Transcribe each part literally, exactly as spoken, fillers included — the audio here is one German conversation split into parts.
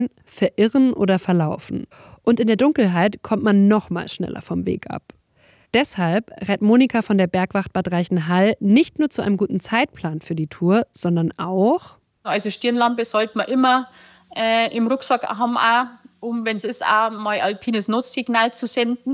verirren oder verlaufen. Und in der Dunkelheit kommt man noch mal schneller vom Weg ab. Deshalb rät Monika von der Bergwacht Bad Reichenhall nicht nur zu einem guten Zeitplan für die Tour, sondern auch... Also Stirnlampe sollte man immer äh, im Rucksack haben, auch, um, wenn es ist, auch mal alpines Notsignal zu senden.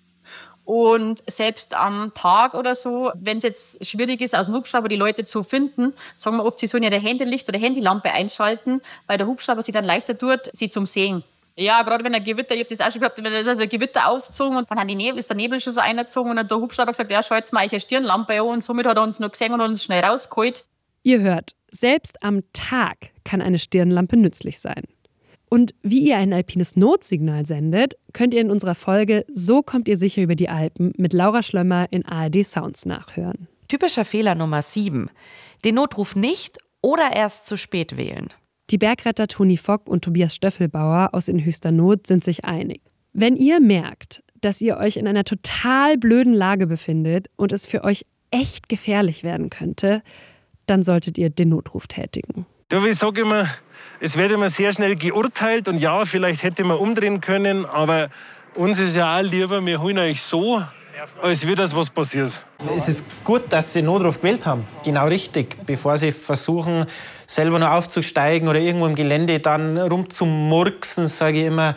Und selbst am Tag oder so, wenn es jetzt schwierig ist, aus dem Hubschrauber die Leute zu finden, sagen wir oft, sie sollen ja der Handylicht oder Handylampe einschalten, weil der Hubschrauber sie dann leichter tut, sie zum Sehen. Ja, gerade wenn ein Gewitter, ich habe das auch schon gehabt, wenn das also ein Gewitter aufgezogen und dann hat die Nebel, ist der Nebel schon so eingezogen und dann hat der Hubschrauber gesagt, ja, schalt's mal eine Stirnlampe an und somit hat er uns noch gesehen und uns schnell rausgeholt. Ihr hört, selbst am Tag kann eine Stirnlampe nützlich sein. Und wie ihr ein alpines Notsignal sendet, könnt ihr in unserer Folge So kommt ihr sicher über die Alpen mit Laura Schlömmer in A R D Sounds nachhören. Typischer Fehler Nummer sieben. Den Notruf nicht oder erst zu spät wählen. Die Bergretter Toni Fock und Tobias Stöffelbauer aus In höchster Not sind sich einig. Wenn ihr merkt, dass ihr euch in einer total blöden Lage befindet und es für euch echt gefährlich werden könnte, dann solltet ihr den Notruf tätigen. Ja, ich sage immer, es wird immer sehr schnell geurteilt und ja, vielleicht hätte man umdrehen können, aber uns ist ja auch lieber, wir holen euch so, als wird das was passiert. Es ist gut, dass Sie Notruf gewählt haben, genau richtig, bevor Sie versuchen, selber noch aufzusteigen oder irgendwo im Gelände dann rumzumurksen, sage ich immer,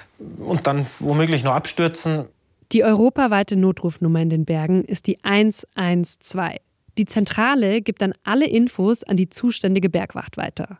und dann womöglich noch abstürzen. Die europaweite Notrufnummer in den Bergen ist die eins eins zwei. Die Zentrale gibt dann alle Infos an die zuständige Bergwacht weiter.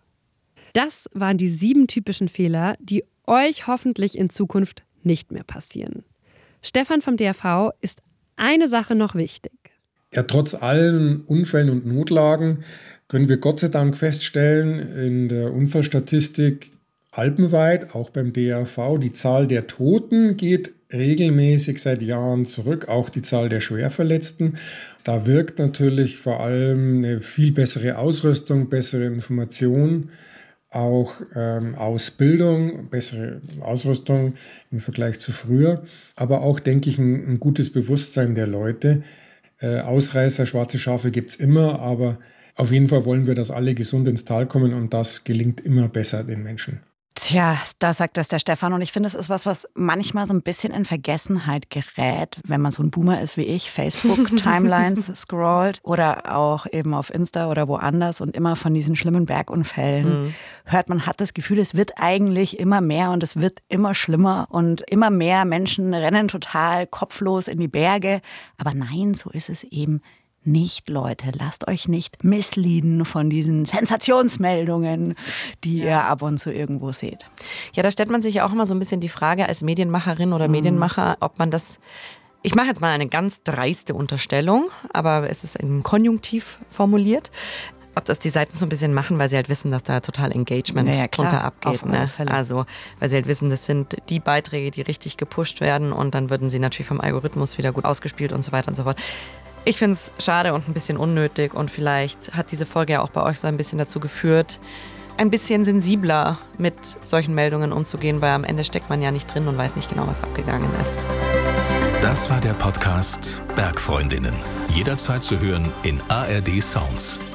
Das waren die sieben typischen Fehler, die euch hoffentlich in Zukunft nicht mehr passieren. Stefan vom D R V ist eine Sache noch wichtig. Ja, trotz allen Unfällen und Notlagen können wir Gott sei Dank feststellen, in der Unfallstatistik alpenweit, auch beim D R V, die Zahl der Toten geht regelmäßig seit Jahren zurück, auch die Zahl der Schwerverletzten. Da wirkt natürlich vor allem eine viel bessere Ausrüstung, bessere Information, auch ähm, Ausbildung, bessere Ausrüstung im Vergleich zu früher, aber auch, denke ich, ein, ein gutes Bewusstsein der Leute. Äh, Ausreißer, schwarze Schafe gibt es immer, aber auf jeden Fall wollen wir, dass alle gesund ins Tal kommen und das gelingt immer besser den Menschen. Tja, da sagt das der Stefan und ich finde, es ist was, was manchmal so ein bisschen in Vergessenheit gerät, wenn man so ein Boomer ist wie ich, Facebook-Timelines scrollt oder auch eben auf Insta oder woanders und immer von diesen schlimmen Bergunfällen mhm. hört. Man hat das Gefühl, es wird eigentlich immer mehr und es wird immer schlimmer und immer mehr Menschen rennen total kopflos in die Berge. Aber nein, so ist es eben nicht, Leute. Lasst euch nicht missleaden von diesen Sensationsmeldungen, die ihr ab und zu irgendwo seht. Ja, da stellt man sich ja auch immer so ein bisschen die Frage als Medienmacherin oder Medienmacher, ob man das, ich mache jetzt mal eine ganz dreiste Unterstellung, aber es ist im Konjunktiv formuliert, ob das die Seiten so ein bisschen machen, weil sie halt wissen, dass da total Engagement ja, ja, drunter abgeht. Ne? Also, weil sie halt wissen, das sind die Beiträge, die richtig gepusht werden und dann würden sie natürlich vom Algorithmus wieder gut ausgespielt und so weiter und so fort. Ich finde es schade und ein bisschen unnötig und vielleicht hat diese Folge ja auch bei euch so ein bisschen dazu geführt, ein bisschen sensibler mit solchen Meldungen umzugehen, weil am Ende steckt man ja nicht drin und weiß nicht genau, was abgegangen ist. Das war der Podcast Bergfreundinnen. Jederzeit zu hören in A R D Sounds.